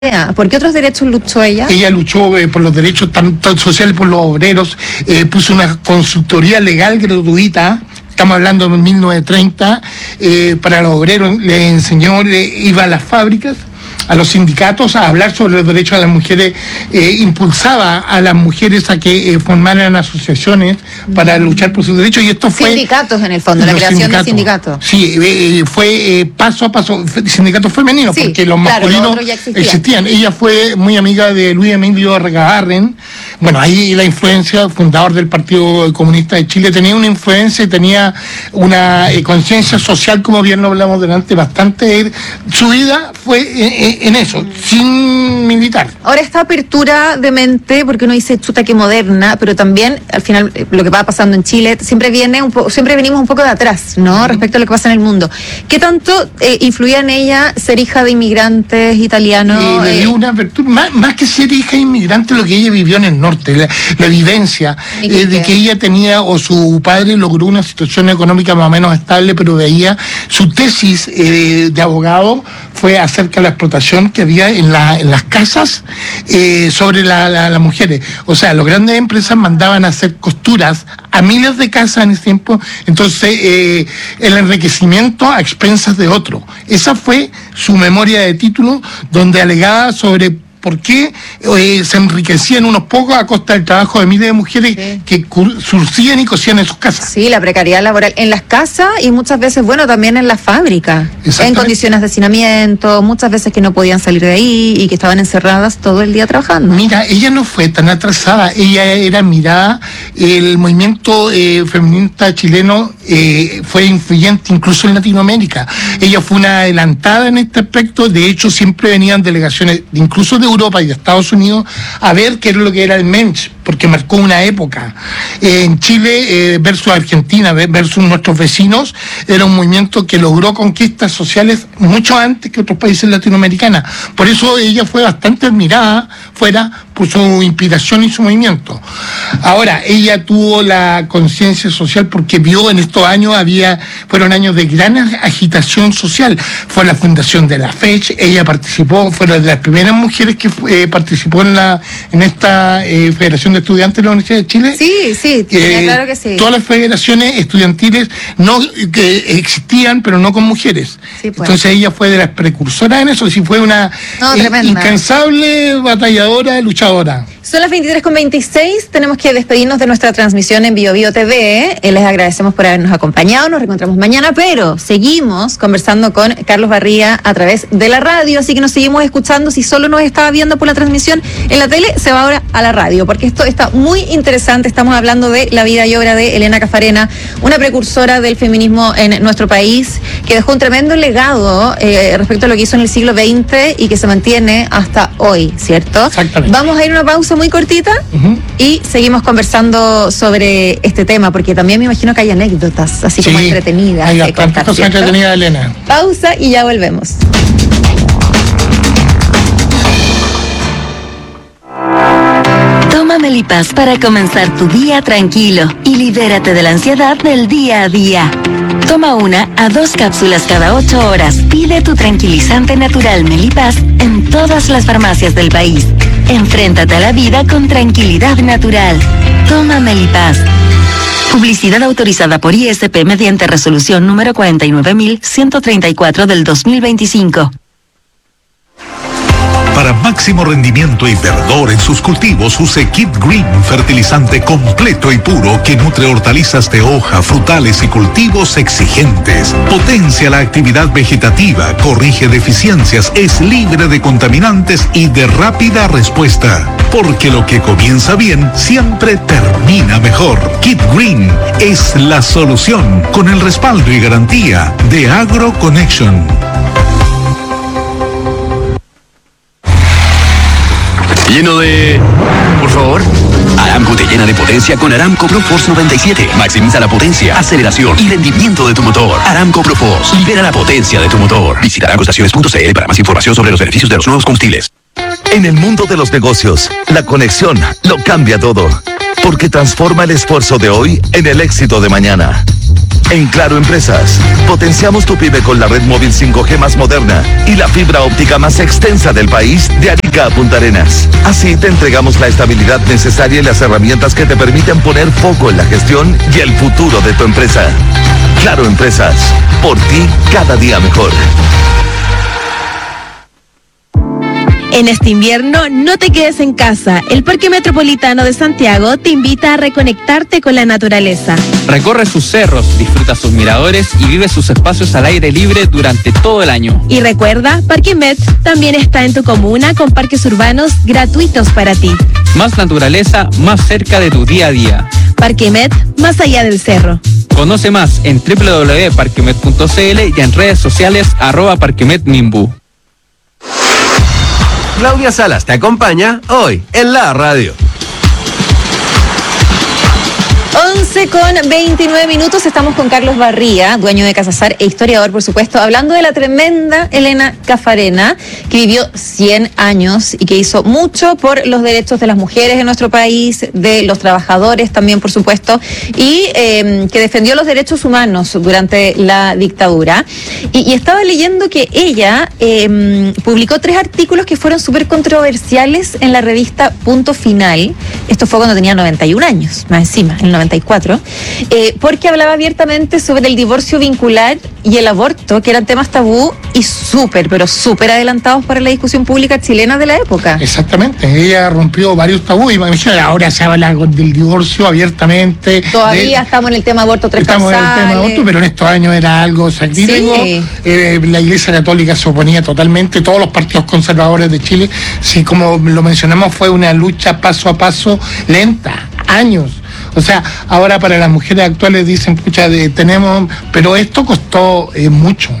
¿Por qué otros derechos luchó ella? Ella luchó por los derechos tanto sociales, por los obreros, puso una consultoría legal gratuita. Estamos hablando de 1930, para los obreros, le enseñó, iba a las fábricas, a los sindicatos, a hablar sobre los derechos de las mujeres, impulsaba a las mujeres a que formaran asociaciones para luchar por sus derechos, y esto fue... Sindicatos, en el fondo, la creación de sindicatos. Sí, fue paso a paso, sindicatos femeninos, sí, porque los masculinos existían. Ella fue muy amiga de Luis Emilio Regabarren. Bueno, ahí la influencia, fundador del Partido Comunista de Chile, tenía una influencia y tenía una conciencia social, como bien lo hablamos delante, bastante. Su vida fue en eso, sin militar. Ahora, esta apertura de mente, porque uno dice chuta que moderna, pero también al final lo que va pasando en Chile siempre venimos un poco de atrás, ¿no? Respecto a lo que pasa en el mundo. ¿Qué tanto influía en ella ser hija de inmigrantes italianos? Le dio una apertura, más que ser hija de inmigrantes, lo que ella vivió en el norte, la vivencia de que ella tenía, o su padre logró una situación económica más o menos estable, pero veía su tesis de abogado fue acerca de la explotación que había en las casas sobre las mujeres. O sea, las grandes empresas mandaban a hacer costuras a miles de casas en ese tiempo, entonces el enriquecimiento a expensas de otro. Esa fue su memoria de título, donde alegaba sobre por qué se enriquecían unos pocos a costa del trabajo de miles de mujeres que surcían y cosían en sus casas. Sí, la precariedad laboral en las casas y muchas veces, bueno, también en las fábricas, en condiciones de hacinamiento, muchas veces que no podían salir de ahí y que estaban encerradas todo el día trabajando. Mira, ella no fue tan atrasada, ella era mirada, el movimiento feminista chileno fue influyente incluso en Latinoamérica. Ella fue una adelantada en este aspecto, de hecho siempre venían delegaciones, incluso de Europa y de Estados Unidos, a ver qué era lo que era el Mensch, porque marcó una época. En Chile versus Argentina, versus nuestros vecinos, era un movimiento que logró conquistas sociales mucho antes que otros países latinoamericanos. Por eso ella fue bastante admirada fuera por su inspiración y su movimiento. Ahora, ella tuvo la conciencia social porque vio en estos años, fueron años de gran agitación social. Fue la fundación de la FECH, ella participó, fue una de las primeras mujeres que participó en esta Federación de Estudiantes de la Universidad de Chile. Sí, claro que sí. Todas las federaciones estudiantiles que existían, pero no con mujeres. Sí, pues. Entonces ella fue de las precursoras en eso, sí, fue una incansable batalladora, luchadora. Son las 23:26, tenemos que despedirnos de nuestra transmisión en BioBio TV. Les agradecemos por habernos acompañado, nos reencontramos mañana, pero seguimos conversando con Carlos Barría a través de la radio, así que nos seguimos escuchando. Si solo nos estaba viendo por la transmisión en la tele, se va ahora a la radio, porque esto está muy interesante. Estamos hablando de la vida y obra de Elena Caffarena, una precursora del feminismo en nuestro país, que dejó un tremendo legado respecto a lo que hizo en el siglo XX y que se mantiene hasta hoy, ¿cierto? Exactamente. Vamos a ir a una pausa muy cortita y seguimos conversando sobre este tema, porque también me imagino que hay anécdotas así como entretenidas. Hay bastantes cosas entretenidas, Elena. Pausa y ya volvemos. Toma Melipaz para comenzar tu día tranquilo y libérate de la ansiedad del día a día. Toma 1 a 2 cápsulas cada 8 horas. Pide tu tranquilizante natural Melipaz en todas las farmacias del país. Enfréntate a la vida con tranquilidad natural. Toma Melipaz. Publicidad autorizada por ISP mediante resolución número 49.134 del 2025. Para máximo rendimiento y verdor en sus cultivos, use Kit Green, fertilizante completo y puro que nutre hortalizas de hoja, frutales y cultivos exigentes. Potencia la actividad vegetativa, corrige deficiencias, es libre de contaminantes y de rápida respuesta. Porque lo que comienza bien siempre termina mejor. Kit Green es la solución, con el respaldo y garantía de Agro Connection. Lleno de... Por favor. Aramco te llena de potencia con Aramco ProForce 97. Maximiza la potencia, aceleración y rendimiento de tu motor. Aramco ProForce. Libera la potencia de tu motor. Visita aramcoestaciones.cl para más información sobre los beneficios de los nuevos combustibles. En el mundo de los negocios, la conexión lo cambia todo. Porque transforma el esfuerzo de hoy en el éxito de mañana. En Claro Empresas, potenciamos tu pyme con la red móvil 5G más moderna y la fibra óptica más extensa del país de Arica a Punta Arenas. Así te entregamos la estabilidad necesaria y las herramientas que te permiten poner foco en la gestión y el futuro de tu empresa. Claro Empresas, por ti cada día mejor. En este invierno, no te quedes en casa. El Parque Metropolitano de Santiago te invita a reconectarte con la naturaleza. Recorre sus cerros, disfruta sus miradores y vive sus espacios al aire libre durante todo el año. Y recuerda, Parque Met también está en tu comuna con parques urbanos gratuitos para ti. Más naturaleza, más cerca de tu día a día. Parque Met, más allá del cerro. Conoce más en www.parquemet.cl y en redes sociales @parquemetmimbu. Claudia Salas te acompaña hoy en la radio. 11:29, estamos con Carlos Barría, dueño de Casasar e historiador, por supuesto, hablando de la tremenda Elena Caffarena, que vivió 100 años y que hizo mucho por los derechos de las mujeres en nuestro país, de los trabajadores también, por supuesto, y que defendió los derechos humanos durante la dictadura. Y estaba leyendo que ella publicó 3 artículos que fueron súper controversiales en la revista Punto Final. Esto fue cuando tenía 91 años, más encima, en el 94, porque hablaba abiertamente sobre el divorcio vincular y el aborto, que eran temas tabú y pero súper adelantados para la discusión pública chilena de la época. Exactamente, ella rompió varios tabúes, ahora se habla del divorcio abiertamente. Todavía estamos en el tema aborto, estamos en el tema aborto, pero en estos años era algo sacrílego. Sí. La Iglesia Católica se oponía totalmente, todos los partidos conservadores de Chile, sí, como lo mencionamos, fue una lucha paso a paso, lenta, años. O sea, ahora para las mujeres actuales dicen, pucha, tenemos, pero esto costó mucho.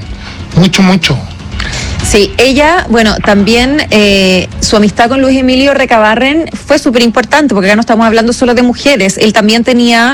Sí, ella, bueno, también su amistad con Luis Emilio Recabarren fue súper importante, porque acá no estamos hablando solo de mujeres. Él también tenía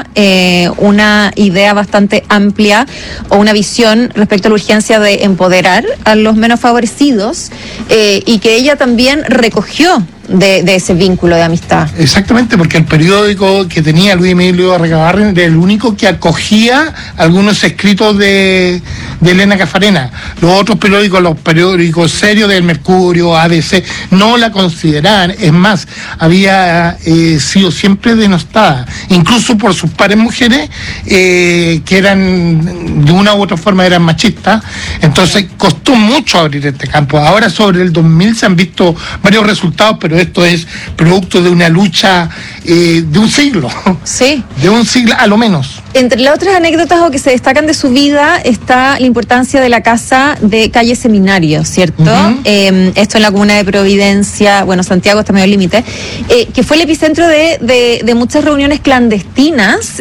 una idea bastante amplia o una visión respecto a la urgencia de empoderar a los menos favorecidos y que ella también recogió de ese vínculo de amistad. Exactamente, porque el periódico que tenía Luis Emilio Recabarren era el único que acogía algunos escritos de Elena Caffarena. Los otros periódicos, los periódicos serios del Mercurio, ABC, no la consideraban. Es más, había sido siempre denostada, incluso por sus pares mujeres, que eran, de una u otra forma, eran machistas. Entonces, costó mucho abrir este campo. Ahora, sobre el 2000 se han visto varios resultados, pero esto es producto de una lucha de un siglo. Sí. De un siglo, a lo menos. Entre las otras anécdotas o que se destacan de su vida está la importancia de la casa de calle Seminario, ¿cierto? Uh-huh. Esto en la comuna de Providencia, bueno, Santiago está medio al límite, que fue el epicentro de muchas reuniones clandestinas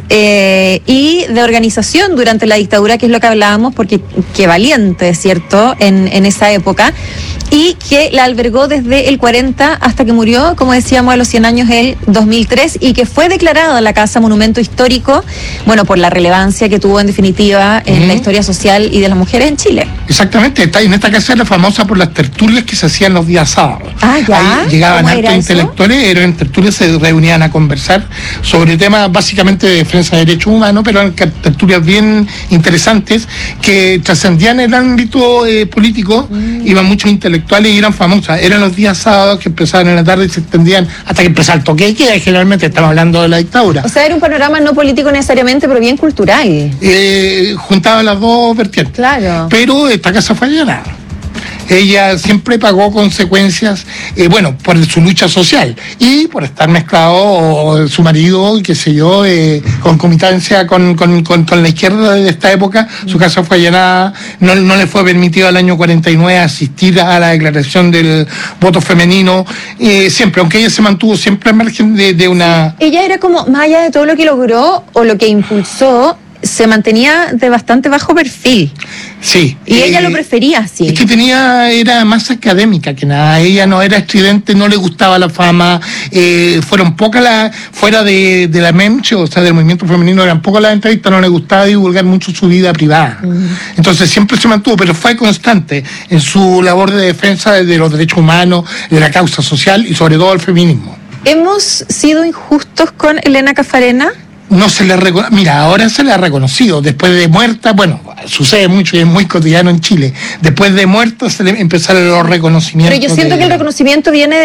y de organización durante la dictadura, que es lo que hablábamos, porque qué valiente, ¿cierto?, en esa época, y que la albergó desde el 40 hasta que murió, como decíamos, a los 100 años el 2003, y que fue declarada la casa monumento histórico, bueno, por la relevancia que tuvo en definitiva en la historia social y de las mujeres en Chile. Exactamente, en esta casa era famosa por las tertulias que se hacían los días sábados. Ah, ya. Ahí llegaban hartos intelectuales, eran tertulias, se reunían a conversar sobre temas básicamente de defensa de derechos humanos, pero eran tertulias bien interesantes que trascendían el ámbito político, iban muchos intelectuales y eran famosas. Eran los días sábados que empezaban en la tarde y se extendían hasta que empezaba el toque de queda, generalmente estamos hablando de la dictadura. O sea, era un panorama no político necesariamente, pero bien cultural. Juntaba las dos vertientes. Claro. Pero esta casa fue allanada. Ella siempre pagó consecuencias, por su lucha social y por estar mezclado su marido, qué sé yo, concomitancia con la izquierda de esta época. Su casa fue allanada, no le fue permitido al año 49 asistir a la declaración del voto femenino, siempre, aunque ella se mantuvo siempre al margen de una... Ella era como, más allá de todo lo que logró o lo que impulsó, se mantenía de bastante bajo perfil. Sí. Y ella lo prefería así. Es que era más académica que nada. Ella no era estridente, no le gustaba la fama. Fueron pocas fuera de la MEMCHE, o sea, del movimiento femenino, eran pocas las entrevistas, no le gustaba divulgar mucho su vida privada. Entonces siempre se mantuvo, pero fue constante en su labor de defensa de los derechos humanos, de la causa social y sobre todo el feminismo. ¿Hemos sido injustos con Elena Caffarena? no se le mira, ahora se le ha reconocido, después de muerta, bueno, sucede mucho y es muy cotidiano en Chile, después de muerta se le empezaron los reconocimientos. Pero yo siento que el reconocimiento viene